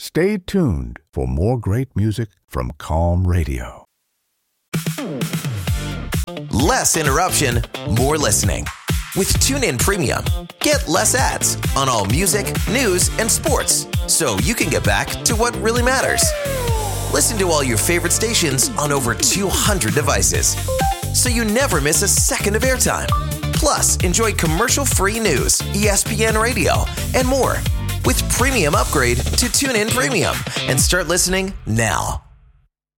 Stay tuned for more great music from Calm Radio. Less interruption, more listening. With TuneIn Premium, get less ads on all music, news, and sports, so you can get back to what really matters. Listen to all your favorite stations on over 200 devices, so you never miss a second of airtime. Plus, enjoy commercial-free news, ESPN Radio, and more with premium upgrade to TuneIn Premium, and start listening now.